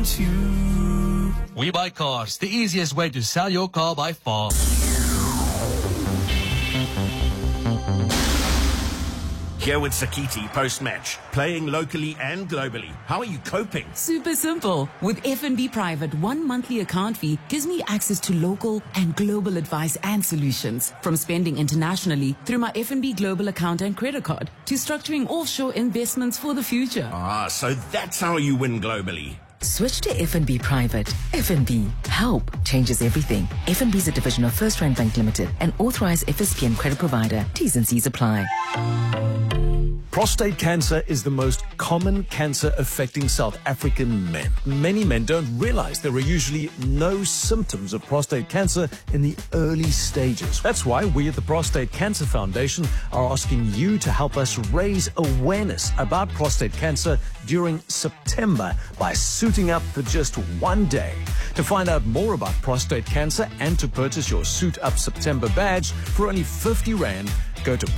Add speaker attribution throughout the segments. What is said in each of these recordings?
Speaker 1: want you.
Speaker 2: We Buy Cars, the easiest way to sell your car by far.
Speaker 3: Here with Sakiti post-match, playing locally and globally. How are you coping?
Speaker 4: Super simple. With FNB Private, one monthly account fee gives me access to local and global advice and solutions. From spending internationally through my FNB Global account and credit card to structuring offshore investments for the future.
Speaker 3: Ah, so that's how you win globally.
Speaker 5: Switch to FNB Private. FNB. Help changes everything. FNB is a division of First Rand Bank Limited, an authorized FSPN credit provider. T's and C's apply.
Speaker 6: Prostate cancer is the most common cancer affecting South African men. Many men don't realize there are usually no symptoms of prostate cancer in the early stages. That's why we at the Prostate Cancer Foundation are asking you to help us raise awareness about prostate cancer during September by suiting up for just one day. To find out more about prostate cancer and to purchase your Suit Up September badge for only 50 Rand, go to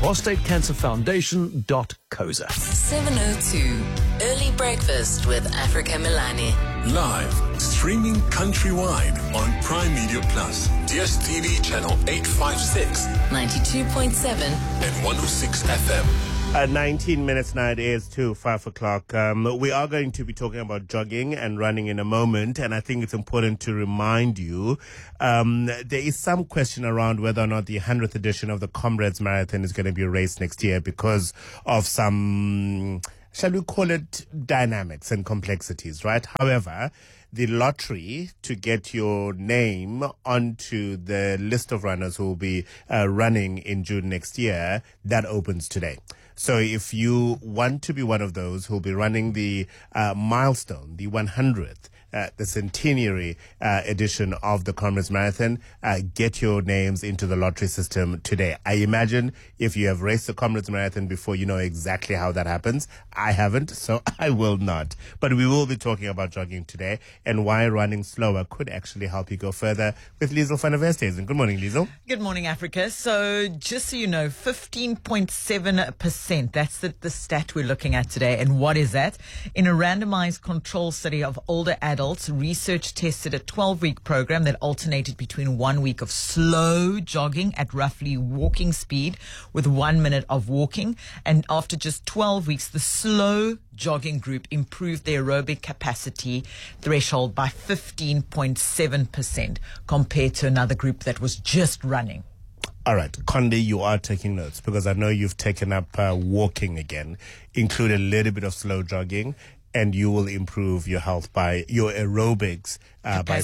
Speaker 6: prostatecancerfoundation.coza.
Speaker 5: 702 Early Breakfast with Africa Milani.
Speaker 1: Live, streaming countrywide on Prime Media Plus, DSTV channel 856
Speaker 5: 92.7
Speaker 1: and 106 FM.
Speaker 3: 19 minutes now, it is to 5 o'clock. We are going to be talking about jogging and running in a moment, and I think it's important to remind you there is some question around whether or not the 100th edition of the Comrades Marathon is going to be raced next year because of some, shall we call it, dynamics and complexities, right? However, the lottery to get your name onto the list of runners who will be running in June next year, that opens today. So if you want to be one of those who will be running the milestone, the 100th, the centenary edition of the Comrades Marathon, get your names into the lottery system today. I imagine if you have raced the Comrades Marathon before, you know exactly how that happens. I haven't, so I will not. But we will be talking about jogging today and why running slower could actually help you go further with Liesl van der Westhuizen. Good morning, Liesl.
Speaker 7: Good morning, Africa. So just so you know, 15.7%, that's the stat we're looking at today. And what is that? In a randomized control study of older adults, research tested a 12-week program that alternated between 1 week of slow jogging at roughly walking speed with 1 minute of walking. And after just 12 weeks, the slow jogging group improved their aerobic capacity threshold by 15.7% compared to another group that was just running.
Speaker 3: All right, Condi, you are taking notes because I know you've taken up walking again. Include a little bit of slow jogging, and you will improve your health by your aerobics by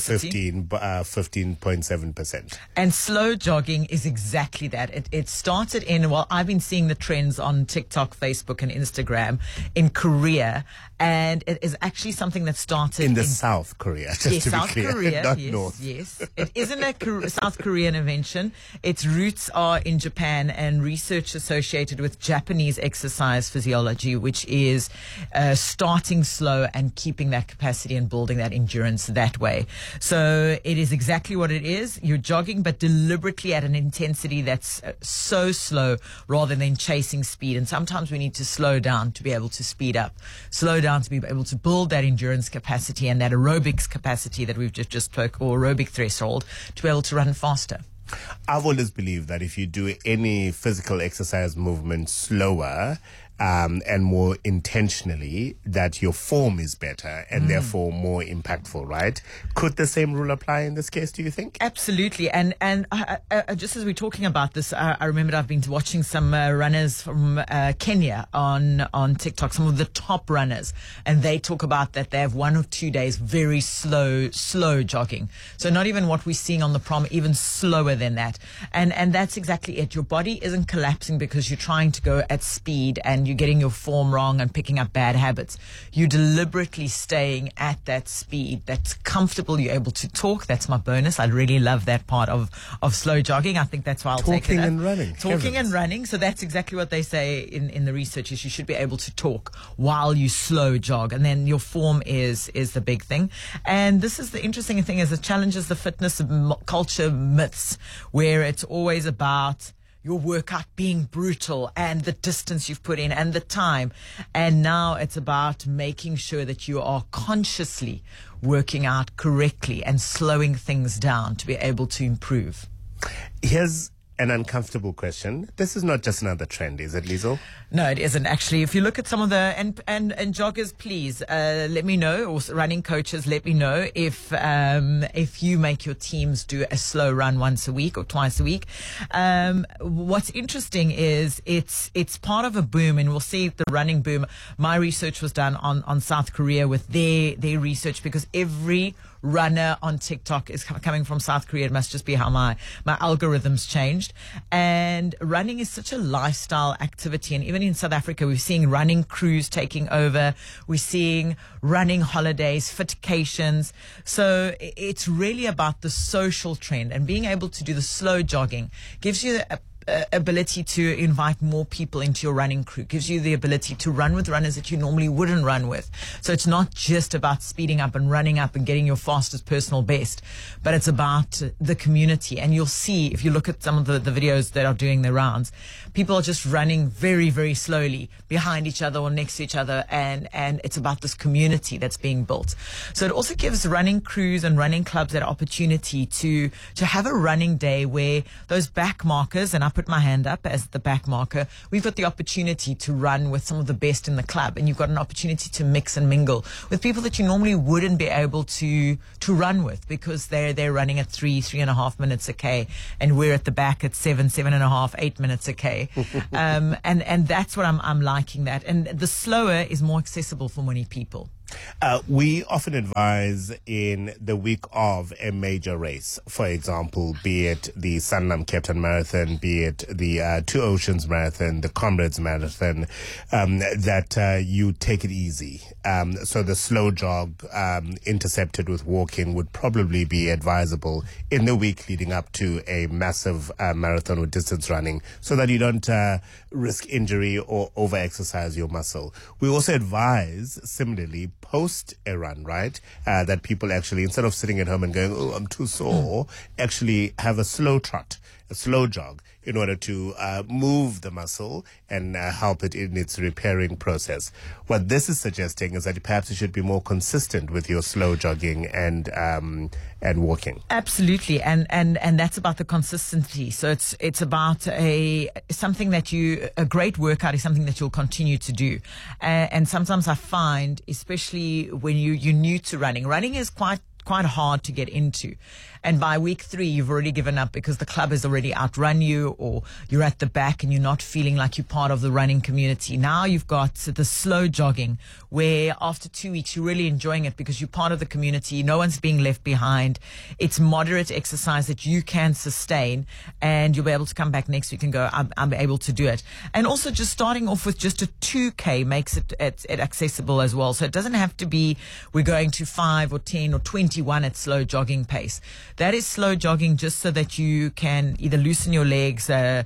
Speaker 3: 15.7%.
Speaker 7: And slow jogging is exactly that. It started I've been seeing the trends on TikTok, Facebook, and Instagram in Korea, and it is actually something that started
Speaker 3: in South Korea, just to be clear,
Speaker 7: Korea,
Speaker 3: not
Speaker 7: yes,
Speaker 3: North.
Speaker 7: Yes, it isn't a South Korean invention. Its roots are in Japan and research associated with Japanese exercise physiology, which is starting slow and keeping that capacity and building that endurance that way. So it is exactly what it is. You're jogging, but deliberately at an intensity that's so slow rather than chasing speed. And sometimes we need to slow down to be able to speed up, slow down to be able to build that endurance capacity and that aerobics capacity that we've just spoke, or aerobic threshold, to be able to run faster.
Speaker 3: I've always believed that if you do any physical exercise movement slower and more intentionally, that your form is better and therefore more impactful, right? Could the same rule apply in this case, do you think?
Speaker 7: Absolutely. And just as we're talking about this, I remembered I've been watching some runners from Kenya on TikTok, some of the top runners, and they talk about that they have 1 or 2 days very slow jogging. So not even what we're seeing on the prom, even slower than that. And that's exactly it. Your body isn't collapsing because you're trying to go at speed and you're getting your form wrong and picking up bad habits. You're deliberately staying at that speed that's comfortable. You're able to talk. That's my bonus. I really love that part of slow jogging. I think that's why I'll take it.
Speaker 3: Talking and running.
Speaker 7: Talking and running. So that's exactly what they say in the research is you should be able to talk while you slow jog. And then your form is the big thing. And this is the interesting thing is it challenges the fitness culture myths where it's always about your workout being brutal and the distance you've put in and the time. And now it's about making sure that you are consciously working out correctly and slowing things down to be able to improve.
Speaker 3: Here's an uncomfortable question. This is not just another trend, is it, Liesl?
Speaker 7: No, it isn't actually. If you look at some of the and joggers, please let me know, or running coaches, let me know if you make your teams do a slow run once a week or twice a week. What's interesting is it's part of a boom, and we'll see the running boom. My research was done on South Korea with their research, because every runner on TikTok is coming from South Korea. It must just be how my algorithms changed. And running is such a lifestyle activity. And even in South Africa, we're seeing running crews taking over. We're seeing running holidays, fitcations. So it's really about the social trend, and being able to do the slow jogging gives you a ability to invite more people into your running crew, gives you the ability to run with runners that you normally wouldn't run with. So it's not just about speeding up and running up and getting your fastest personal best, but it's about the community. And you'll see, if you look at some of the videos that are doing the rounds, people are just running very, very slowly behind each other or next to each other, and it's about this community that's being built. So it also gives running crews and running clubs that opportunity to have a running day where those back markers, and I put my hand up as the back marker, we've got the opportunity to run with some of the best in the club, and you've got an opportunity to mix and mingle with people that you normally wouldn't be able to run with, because they're running at 3.5 minutes a K, and we're at the back at 7.5, 8 minutes a K. And that's what I'm liking that. And the slower is more accessible for many people.
Speaker 3: We often advise in the week of a major race, for example, be it the Sanlam Cape Town Marathon, be it the Two Oceans Marathon, the Comrades Marathon, that you take it easy. So the slow jog intercepted with walking would probably be advisable in the week leading up to a massive marathon or distance running, so that you don't risk injury or over-exercise your muscle. We also advise, similarly, post a run, right? That people actually, instead of sitting at home and going, oh, I'm too sore, actually have a slow trot, a slow jog, in order to move the muscle and help it in its repairing process. What this is suggesting is that perhaps you should be more consistent with your slow jogging and walking.
Speaker 7: Absolutely, and that's about the consistency. So it's about something that a great workout is something that you'll continue to do. And sometimes I find, especially when you're new to running is quite hard to get into. And by week 3, you've already given up because the club has already outrun you, or you're at the back and you're not feeling like you're part of the running community. Now you've got the slow jogging, where after 2 weeks, you're really enjoying it because you're part of the community. No one's being left behind. It's moderate exercise that you can sustain, and you'll be able to come back next week and go, I'm able to do it. And also just starting off with just a 2K makes it accessible as well. So it doesn't have to be, we're going to 5 or 10 or 21 at slow jogging pace. That is slow jogging just so that you can either loosen your legs,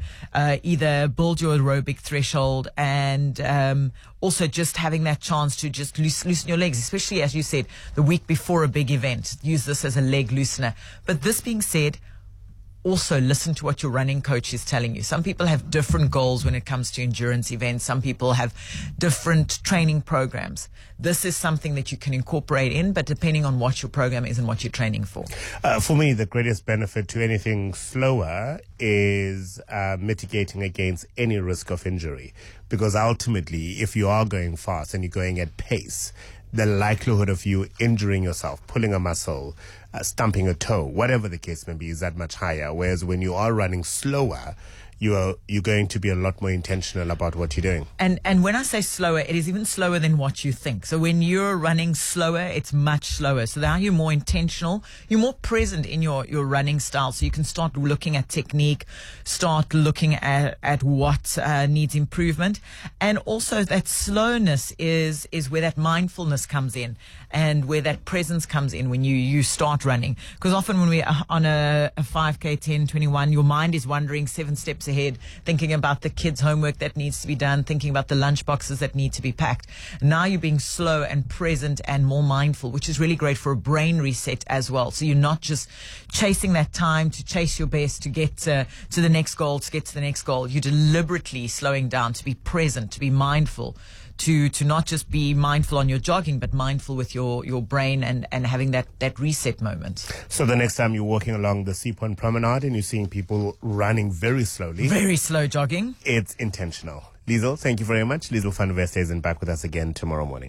Speaker 7: either build your aerobic threshold, and also just having that chance to just loosen your legs, especially, as you said, the week before a big event. Use this as a leg loosener. But this being said, also listen to what your running coach is telling you. Some people have different goals when it comes to endurance events. Some people have different training programs. This is something that you can incorporate in, but depending on what your program is and what you're training for.
Speaker 3: For me, the greatest benefit to anything slower is mitigating against any risk of injury. Because ultimately, if you are going fast and you're going at pace, the likelihood of you injuring yourself, pulling a muscle, stumping a toe, whatever the case may be, is that much higher. Whereas when you are running slower, you're going to be a lot more intentional about what you're doing.
Speaker 7: And when I say slower, it is even slower than what you think. So when you're running slower, it's much slower. So now you're more intentional, you're more present in your running style. So you can start looking at technique, start looking at what needs improvement. And also that slowness is where that mindfulness comes in. and where that presence comes in when you start running. Because often when we're on a 5K, 10, 21, your mind is wandering 7 steps ahead, thinking about the kids' homework that needs to be done, thinking about the lunch boxes that need to be packed. Now you're being slow and present and more mindful, which is really great for a brain reset as well. So you're not just chasing that time to chase your best, to get to the next goal, to get to the next goal. You're deliberately slowing down to be present, to be mindful, to not just be mindful on your jogging, but mindful with your brain and having that reset moment. So
Speaker 3: the next time you're walking along the Sea Point Promenade and you're seeing people running very slowly,
Speaker 7: very slow jogging,
Speaker 3: it's intentional. Liesl, thank you very much. Liesl van West is back with us again tomorrow morning.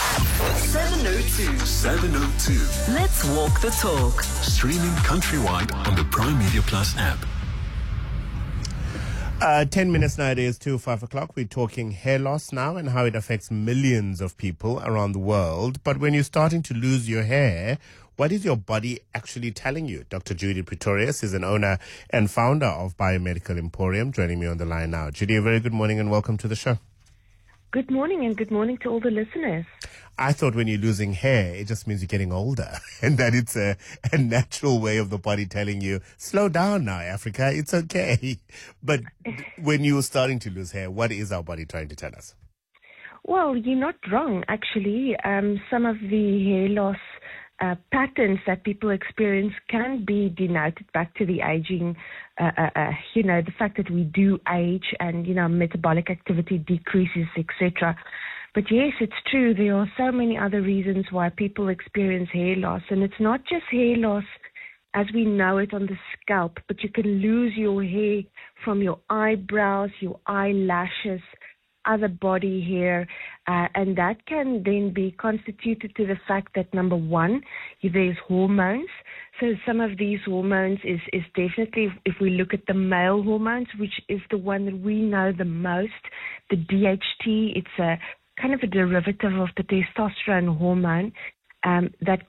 Speaker 1: 702.
Speaker 5: Let's walk the talk.
Speaker 1: Streaming countrywide on the Prime Media Plus app.
Speaker 3: 10 minutes now, it is to 5 o'clock. We're talking hair loss now and how it affects millions of people around the world. But when you're starting to lose your hair, what is your body actually telling you? Dr. Judy Pretorius is an owner and founder of Biomedical Emporium, joining me on the line now. Judy, a very good morning and welcome to the show.
Speaker 8: Good morning, and good morning to all the listeners.
Speaker 3: I thought when you're losing hair, it just means you're getting older and that it's a natural way of the body telling you, slow down now, Africa, it's okay. But when you're starting to lose hair, what is our body trying to tell us?
Speaker 8: Well, you're not wrong, actually. Some of the hair loss patterns that people experience can be denoted back to the aging, the fact that we do age and, metabolic activity decreases, etc. But yes, it's true. There are so many other reasons why people experience hair loss. And it's not just hair loss as we know it on the scalp, but you can lose your hair from your eyebrows, your eyelashes, other body hair, and that can then be constituted to the fact that, number one, there's hormones. So some of these hormones is definitely, if we look at the male hormones, which is the one that we know the most, the DHT, it's a kind of a derivative of the testosterone hormone that